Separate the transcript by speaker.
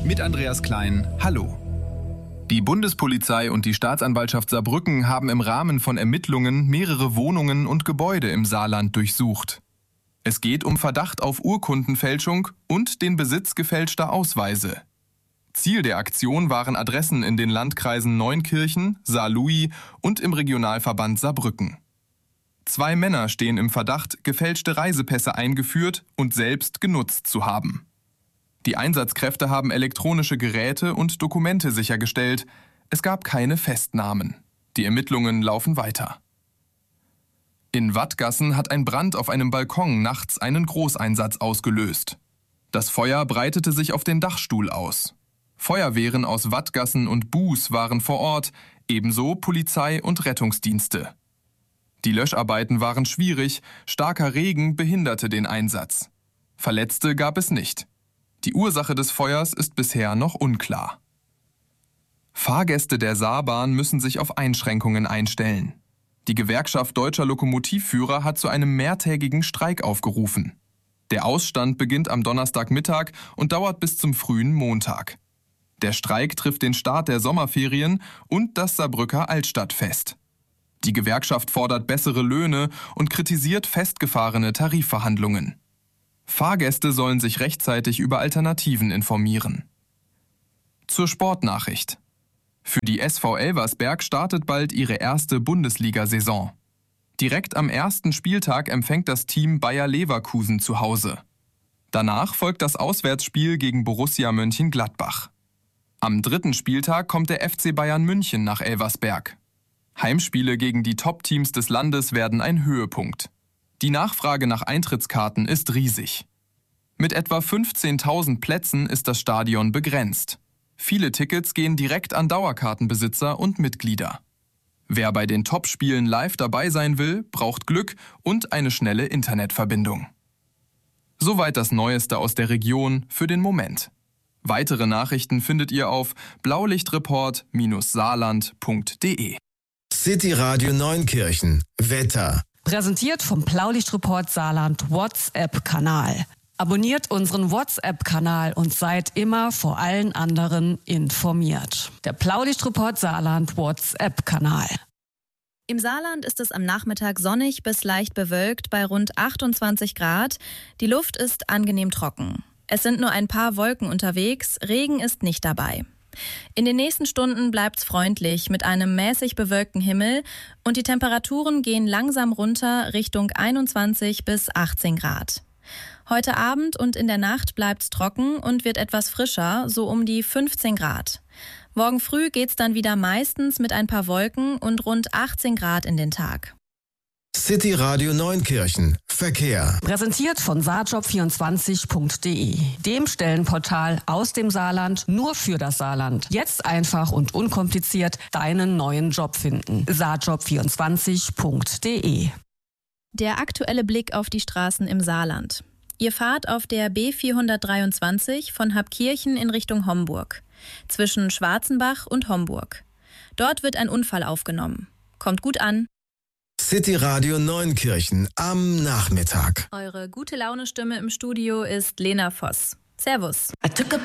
Speaker 1: Mit Andreas Klein, hallo. Die Bundespolizei und die Staatsanwaltschaft Saarbrücken haben im Rahmen von Ermittlungen mehrere Wohnungen und Gebäude im Saarland durchsucht. Es geht um Verdacht auf Urkundenfälschung und den Besitz gefälschter Ausweise. Ziel der Aktion waren Adressen in den Landkreisen Neunkirchen, Saarlouis und im Regionalverband Saarbrücken. 2 Männer stehen im Verdacht, gefälschte Reisepässe eingeführt und selbst genutzt zu haben. Die Einsatzkräfte haben elektronische Geräte und Dokumente sichergestellt. Es gab keine Festnahmen. Die Ermittlungen laufen weiter. In Wattgassen hat ein Brand auf einem Balkon nachts einen Großeinsatz ausgelöst. Das Feuer breitete sich auf den Dachstuhl aus. Feuerwehren aus Wattgassen und Buß waren vor Ort, ebenso Polizei und Rettungsdienste. Die Löscharbeiten waren schwierig, starker Regen behinderte den Einsatz. Verletzte gab es nicht. Die Ursache des Feuers ist bisher noch unklar. Fahrgäste der Saarbahn müssen sich auf Einschränkungen einstellen. Die Gewerkschaft Deutscher Lokomotivführer hat zu einem mehrtägigen Streik aufgerufen. Der Ausstand beginnt am Donnerstagmittag und dauert bis zum frühen Montag. Der Streik trifft den Start der Sommerferien und das Saarbrücker Altstadtfest. Die Gewerkschaft fordert bessere Löhne und kritisiert festgefahrene Tarifverhandlungen. Fahrgäste sollen sich rechtzeitig über Alternativen informieren. Zur Sportnachricht. Für die SV Elversberg startet bald ihre erste Bundesliga-Saison. Direkt am ersten Spieltag empfängt das Team Bayer Leverkusen zu Hause. Danach folgt das Auswärtsspiel gegen Borussia Mönchengladbach. Am 3. Spieltag kommt der FC Bayern München nach Elversberg. Heimspiele gegen die Top-Teams des Landes werden ein Höhepunkt. Die Nachfrage nach Eintrittskarten ist riesig. Mit etwa 15.000 Plätzen ist das Stadion begrenzt. Viele Tickets gehen direkt an Dauerkartenbesitzer und Mitglieder. Wer bei den Top-Spielen live dabei sein will, braucht Glück und eine schnelle Internetverbindung. Soweit das Neueste aus der Region für den Moment. Weitere Nachrichten findet ihr auf blaulichtreport-saarland.de.
Speaker 2: City Radio Neunkirchen. Wetter.
Speaker 3: Präsentiert vom Blaulichtreport Saarland WhatsApp-Kanal. Abonniert unseren WhatsApp-Kanal und seid immer vor allen anderen informiert. Der Blaulichtreport Saarland WhatsApp-Kanal.
Speaker 4: Im Saarland ist es am Nachmittag sonnig bis leicht bewölkt bei rund 28 Grad. Die Luft ist angenehm trocken. Es sind nur ein paar Wolken unterwegs, Regen ist nicht dabei. In den nächsten Stunden bleibt's freundlich mit einem mäßig bewölkten Himmel und die Temperaturen gehen langsam runter Richtung 21 bis 18 Grad. Heute Abend und in der Nacht bleibt's trocken und wird etwas frischer, so um die 15 Grad. Morgen früh geht's dann wieder meistens mit ein paar Wolken und rund 18 Grad in den Tag.
Speaker 2: City Radio Neunkirchen. Verkehr.
Speaker 3: Präsentiert von saarjob24.de, dem Stellenportal aus dem Saarland nur für das Saarland. Jetzt einfach und unkompliziert deinen neuen Job finden. saarjob24.de.
Speaker 4: Der aktuelle Blick auf die Straßen im Saarland. Ihr fahrt auf der B423 von Habkirchen in Richtung Homburg, zwischen Schwarzenbach und Homburg. Dort wird ein Unfall aufgenommen. Kommt gut an.
Speaker 2: City Radio Neunkirchen am Nachmittag.
Speaker 4: Eure gute Laune-Stimme im Studio ist Lena Voss. Servus.
Speaker 5: I took a